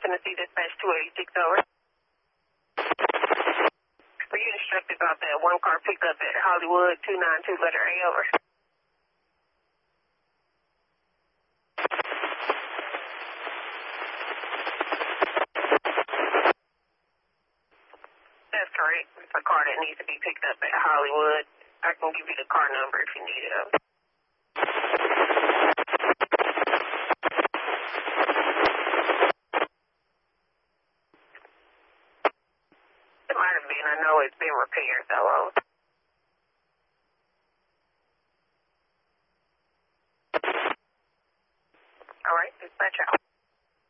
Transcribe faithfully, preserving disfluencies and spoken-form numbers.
Tennessee Dispatch two eighty-six over. Were you instructed about that one car pickup at Hollywood two nine two letter A over? That's correct. It's a car that needs to be picked up at Hollywood. I can give you the car number if you need it. Over. It might have been. I know it's been repaired, though.